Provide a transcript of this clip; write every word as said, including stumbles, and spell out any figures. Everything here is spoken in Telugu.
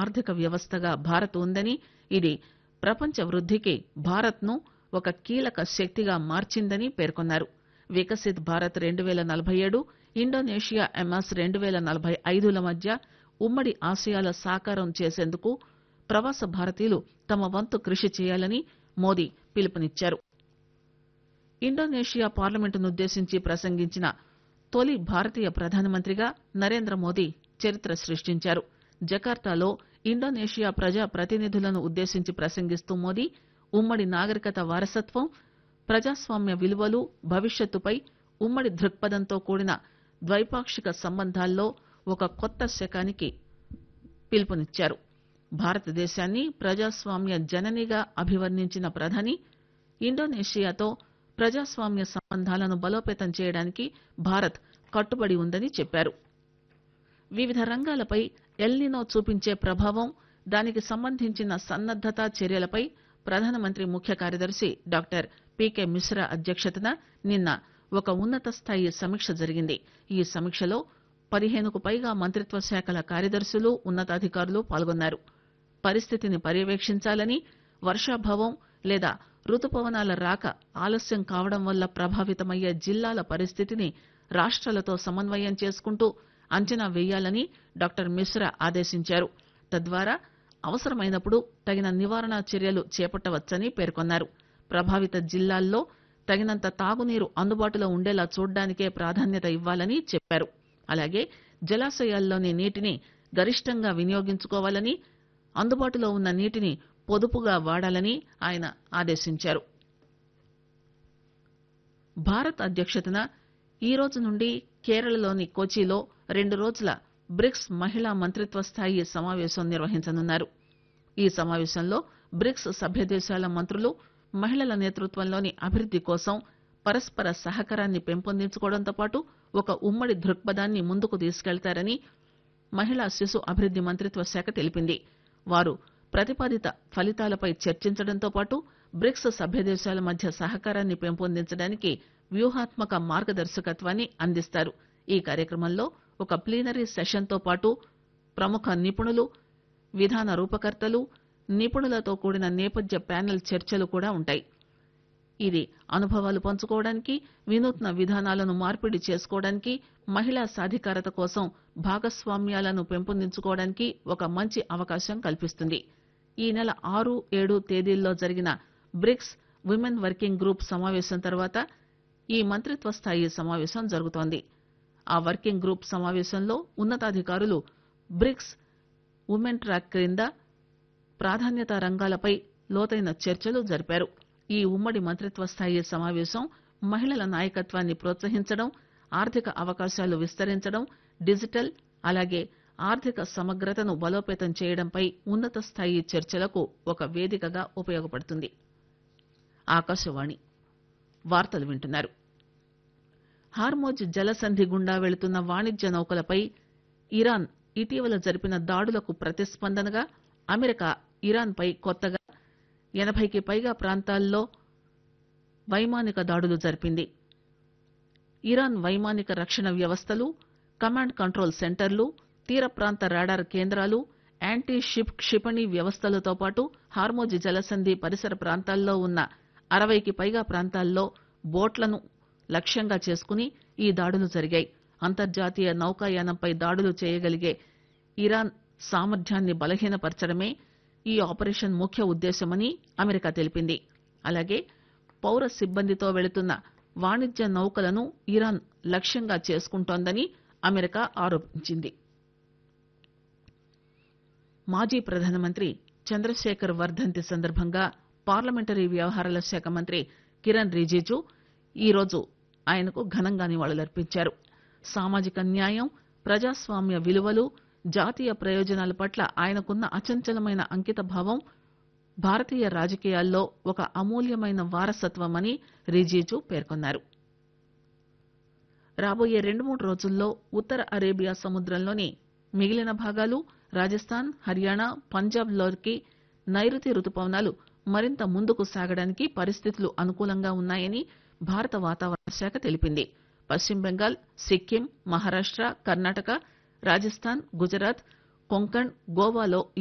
ఆర్థిక వ్యవస్థగా భారత్ ఉందని, ఇది ప్రపంచ వృద్దికి భారత్ ను ఒక కీలక శక్తిగా మార్చిందని పేర్కొన్నారు. వికసిత్ భారత్ రెండు పేల నలభై ఏడు ఇండోనేషియా ఎమాస్ రెండు పేల నలభై ఐదుల మధ్య ఉమ్మడి ఆశయాల సాకారం చేసేందుకు ప్రవాస భారతీయులు తమ వంతు కృషి చేయాలని మోదీ పిలుపునిచ్చారు. ఇండోనేషియా పార్లమెంటునుద్దేశించి ప్రసంగించిన తొలి భారతీయ ప్రధానమంత్రిగా నరేంద్ర మోదీ చరిత్ర సృష్టించారు. జకార్తాలో ఇండోనేషియా ప్రజా ప్రతినిధులను ఉద్దేశించి ప్రసంగిస్తూ మోదీ ఉమ్మడి నాగరికత వారసత్వం, ప్రజాస్వామ్య విలువలు, భవిష్యత్తుపై ఉమ్మడి దృక్పథంతో కూడిన ద్వైపాక్షిక సంబంధాల్లో ఒక కొత్త శకానికి పిలుపునిచ్చారు. భారతదేశాన్ని ప్రజాస్వామ్య జననిగా అభివర్ణించిన ప్రధాని ఇండోనేషియాతో ప్రజాస్వామ్య సంబంధాలను బలోపేతం చేయడానికి భారత్ కట్టుబడి ఉందని చెప్పారు. వివిధ రంగాలపై ఎల్నినో చూపించే ప్రభావం, దానికి సంబంధించిన సన్నద్దతా చర్యలపై ప్రధానమంత్రి ముఖ్య కార్యదర్శి డాక్టర్ పీకే మిశ్రా అధ్యక్షతన నిన్న ఒక ఉన్నత స్థాయి సమీక్ష జరిగింది. ఈ సమీక్షలో పదిహేనుకు పైగా మంత్రిత్వ శాఖల కార్యదర్శులు, ఉన్నతాధికారులు పాల్గొన్నారు. పరిస్థితిని పర్యవేక్షించాలని, వర్షాభావం లేదా రుతుపవనాల రాక ఆలస్యం కావడం వల్ల ప్రభావితమయ్యే జిల్లాల పరిస్థితిని రాష్ట్రాలతో సమన్వయం చేసుకుంటూ అంచనా వేయాలని డాక్టర్ మిశ్రా ఆదేశించారు. తద్వారా అవసరమైనప్పుడు తగిన నివారణ చర్యలు చేపట్టవచ్చని పేర్కొన్నారు. ప్రభావిత జిల్లాల్లో తగినంత తాగునీరు అందుబాటులో ఉండేలా చూడ్డానికే ప్రాధాన్యత ఇవ్వాలని చెప్పారు. అలాగే జలాశయాల్లోని నీటిని గరిష్టంగా వినియోగించుకోవాలని, అందుబాటులో ఉన్న నీటిని పొదుపుగా వాడాలని ఆయన ఆదేశించారు. భారత్ అధ్యక్షతన ఈ రోజు నుండి కేరళలోని కోచిలో రెండు రోజుల బ్రిక్స్ మహిళా మంత్రిత్వ స్థాయి సమావేశం నిర్వహించనున్నారు. ఈ సమావేశంలో బ్రిక్స్ సభ్యదేశాల మంత్రులు మహిళల నేతృత్వంలోని అభివృద్ది కోసం పరస్పర సహకారాన్ని పెంపొందించుకోవడంతో పాటు ఒక ఉమ్మడి దృక్పథాన్ని ముందుకు తీసుకెళ్తారని మహిళా శిశు అభివృద్ది మంత్రిత్వ శాఖ తెలిపింది. వారు ప్రతిపాదిత ఫలితాలపై చర్చించడంతో పాటు బ్రిక్స్ సభ్యదేశాల మధ్య సహకారాన్ని పెంపొందించడానికి వ్యూహాత్మక మార్గదర్శకత్వాన్ని అందిస్తారు. ఈ కార్యక్రమంలో ఒక ప్లీనరీ సెషన్తో పాటు ప్రముఖ నిపుణులు, విధాన రూపకర్తలు, నిపుణులతో కూడిన నేపథ్య ప్యానెల్ చర్చలు కూడా ఉంటాయి. ఇది అనుభవాలు పంచుకోవడానికి, వినూత్న విధానాలను మార్పిడి చేసుకోవడానికి, మహిళా సాధికారత కోసం భాగస్వామ్యాలను పెంపొందించుకోవడానికి ఒక మంచి అవకాశం కల్పిస్తుంది. ఈ నెల ఆరు ఏడు తేదీల్లో జరిగిన బ్రిక్స్ విమెన్ వర్కింగ్ గ్రూప్ సమావేశం తర్వాత ఈ మంత్రిత్వ స్థాయి సమావేశం జరుగుతోంది. ఆ వర్కింగ్ గ్రూప్ సమావేశంలో ఉన్నతాధికారులు బ్రిక్స్ ఉమెన్ ట్రాక్ క్రింద ప్రాధాన్యత రంగాలపై లోతైన చర్చలు జరిపారు. ఈ ఉమ్మడి మంత్రిత్వ స్థాయి సమావేశం మహిళల నాయకత్వాన్ని ప్రోత్సహించడం, ఆర్థిక అవకాశాలు విస్తరించడం, డిజిటల్ అలాగే ఆర్థిక సమగ్రతను బలోపేతం చేయడంపై ఉన్నత స్థాయి చర్చలకు ఒక వేదికగా ఉపయోగపడుతుంది. ఆకాశవాణి వార్తలు వింటున్నారు. హార్మోజ్ జలసంధి గుండా వెళుతున్న వాణిజ్య నౌకలపై ఇరాన్ ఇటీవల జరిపిన దాడులకు ప్రతిస్పందనగా అమెరికా ఇరాన్ పై కొత్తగా ఎనభైకి పైగా ప్రాంతాల్లో వైమానిక దాడులు జరిపింది. ఇరాన్ వైమానిక రక్షణ వ్యవస్థలు, కమాండ్ కంట్రోల్ సెంటర్లు, తీర ప్రాంత రాడార్ కేంద్రాలు, యాంటీ షిప్ క్షిపణి వ్యవస్థలతో పాటు హార్మోజ్ జలసంధి పరిసర ప్రాంతాల్లో ఉన్న అరవైకి పైగా ప్రాంతాల్లో బోట్లను లక్ష్యంగా చేసుకుని ఈ దాడులు జరిగాయి. అంతర్జాతీయ నౌకాయానంపై దాడులు చేయగలిగే ఇరాన్ సామర్థ్యాన్ని బలహీనపరచడమే ఈ ఆపరేషన్ ముఖ్య ఉద్దేశమని అమెరికా తెలిపింది. అలాగే పౌర సిబ్బందితో వెళుతున్న వాణిజ్య నౌకలను ఇరాన్ లక్ష్యంగా చేసుకుంటోందని అమెరికా ఆరోపించింది. మాజీ ప్రధానమంత్రి చంద్రశేఖర్ వర్ధంతి సందర్భంగా పార్లమెంటరీ వ్యవహారాల శాఖ మంత్రి కిరణ్ రిజిజు ఈరోజు ఆయనకు ఘనంగా నివాళులర్పించారు. సామాజిక న్యాయం, ప్రజాస్వామ్య విలువలు, జాతీయ ప్రయోజనాల పట్ల ఆయనకున్న అచంచలమైన అంకితభావం భారతీయ రాజకీయాల్లో ఒక అమూల్యమైన వారసత్వమని రిజిజు పేర్కొన్నారు. రాబోయే రెండు మూడు రోజుల్లో ఉత్తర అరేబియా సముద్రంలోని మిగిలిన భాగాలు, రాజస్థాన్, హర్యానా, పంజాబ్ లోకి నైరుతి రుతుపవనాలు మరింత ముందుకు సాగడానికి పరిస్థితులు అనుకూలంగా ఉన్నాయని భారత వాతావరణ శాఖ తెలిపింది. పశ్చిమ బెంగాల్, సిక్కిం, మహారాష్ట, కర్ణాటక, రాజస్థాన్, గుజరాత్, కొంకణ్, గోవాలో